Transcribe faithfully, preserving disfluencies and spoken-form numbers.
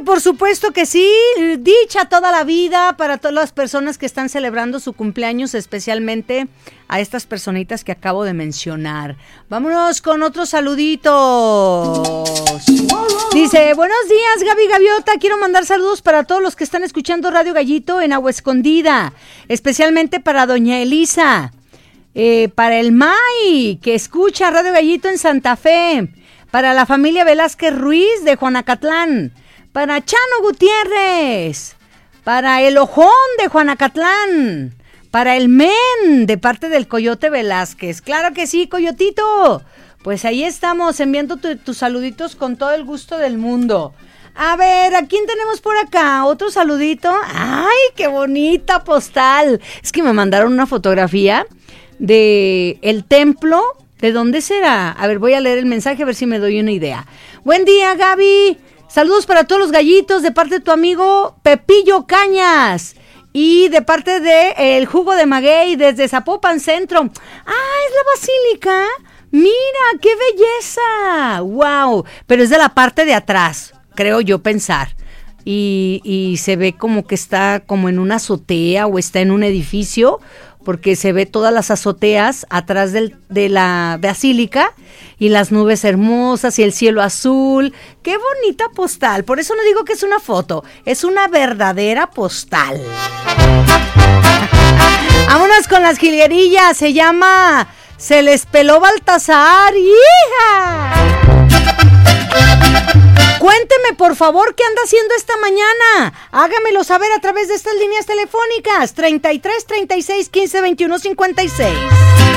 por supuesto que sí. Dicha toda la vida para todas las personas que están celebrando su cumpleaños, especialmente a estas personitas que acabo de mencionar. Vámonos con otros saluditos. Dice, buenos días, Gaby Gaviota. Quiero mandar saludos para todos los que están escuchando Radio Gallito en Agua Escondida, especialmente para doña Elisa, eh, para el May, que escucha Radio Gallito en Santa Fe, para la familia Velázquez Ruiz de Juanacatlán, para Chano Gutiérrez, para el Ojón de Juanacatlán, para el Men de parte del Coyote Velázquez. Claro que sí, Coyotito. Pues ahí estamos enviando tu, tus saluditos con todo el gusto del mundo. A ver, ¿a quién tenemos por acá? ¿Otro saludito? ¡Ay, qué bonita postal! Es que me mandaron una fotografía de el templo. ¿De dónde será? A ver, voy a leer el mensaje a ver si me doy una idea. Buen día, Gaby. Saludos para todos los gallitos de parte de tu amigo Pepillo Cañas y de parte de El Jugo de Maguey desde Zapopan Centro. ¡Ah, es la basílica! ¡Mira, qué belleza! ¡Wow! Pero es de la parte de atrás, creo yo pensar. Y, y se ve como que está como en una azotea o está en un edificio, porque se ve todas las azoteas atrás del, de la basílica y las nubes hermosas y el cielo azul. ¡Qué bonita postal! Por eso no digo que es una foto, es una verdadera postal. Vámonos con las jilguerillas, se llama Se les peló Baltasar. ¡Hija! Cuénteme, por favor, ¿qué anda haciendo esta mañana? Hágamelo saber a través de estas líneas telefónicas treinta y tres, treinta y seis, quince, veintiuno, cincuenta y seis.